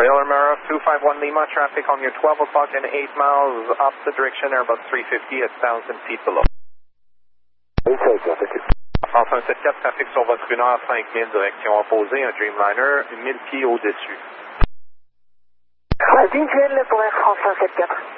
Royal Emira 251 Lima, traffic on your 12 o'clock and 8 miles opposite direction, Airbus 350 at 1,000 feet below. France 174, trafic sur votre 1h 5000, direction opposée, un Dreamliner, 1000 pieds au-dessus. Visuel pour Air France 174.